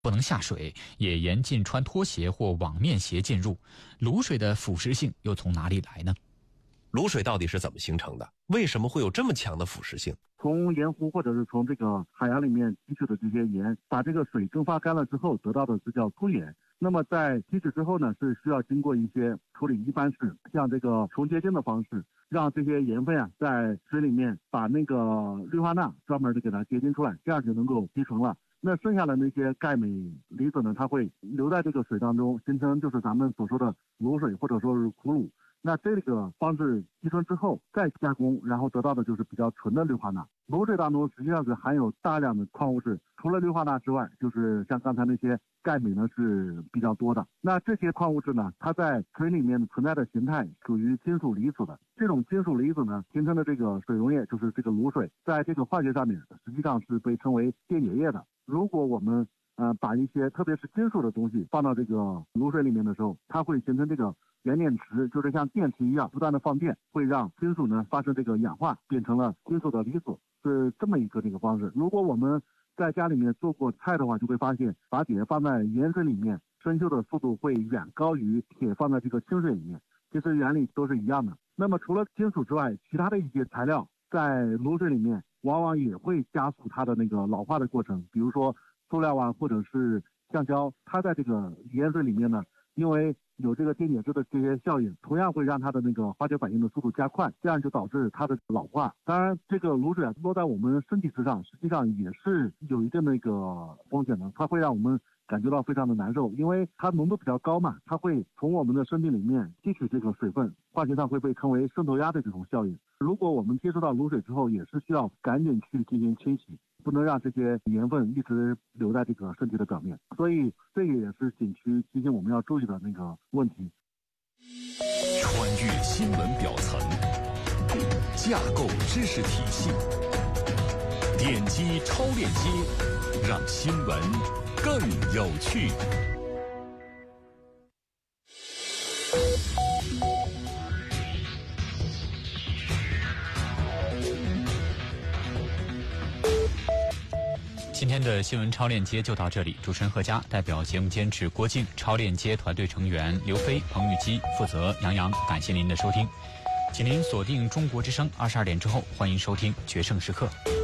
不能下水，也严禁穿拖鞋或网面鞋进入。卤水的腐蚀性又从哪里来呢？ 卤水到底是怎么形成的？为什么会有这么强的腐蚀性？ 从盐湖或者是从这个海洋里面提取的这些盐，把这个水蒸发干了之后得到的是叫粗盐。那么在提取之后呢，是需要经过一些处理，一般是像这个重结晶的方式，让这些盐分在水里面把那个氯化钠专门的给它结晶出来，这样就能够提纯了。那剩下的那些钙镁离子呢，它会留在这个水当中，形成就是咱们所说的卤水或者说是苦卤。那这个方式提纯之后再加工，然后得到的就是比较纯的氯化钠。卤水当中实际上是含有大量的矿物质，除了氯化钠之外，就是像刚才那些钙镁呢是比较多的。那这些矿物质呢，它在水里面存在的形态属于金属离子的。这种金属离子呢形成的这个水溶液，就是这个卤水，在这个化学上面实际上是被称为电解液的。如果我们把一些特别是金属的东西放到这个卤水里面的时候，它会形成这个原电池，就是像电池一样不断的放电，会让金属呢发生这个氧化，变成了金属的离子，是这么一个方式。如果我们在家里面做过菜的话，就会发现把铁放在盐水里面，生锈的速度会远高于铁放在这个清水里面，其实原理都是一样的。那么除了金属之外，其他的一些材料在卤水里面往往也会加速它的那个老化的过程，比如说塑料或者是橡胶，它在这个盐水里面呢，因为有这个电解质的这些效应，同样会让它的那个化学反应的速度加快，这样就导致它的老化。当然，这个卤水落在我们身体之上，实际上也是有一定的风险的，它会让我们感觉到非常的难受，因为它浓度比较高嘛，它会从我们的身体里面吸取这个水分，化学上会被称为渗透压的这种效应。如果我们接触到卤水之后，也是需要赶紧去进行清洗，不能让这些盐分一直留在这个身体的表面，所以这个也是景区提醒我们要注意的那个问题。 穿越新闻表层，架构知识体系，点击超链接，让新闻更有趣。 今天的新闻超链接就到这里，主持人贺佳，代表节目监制郭靖，超链接团队成员刘飞、彭玉基，负责杨洋。感谢您的收听，请您锁定中国之声，22点之后欢迎收听决胜时刻。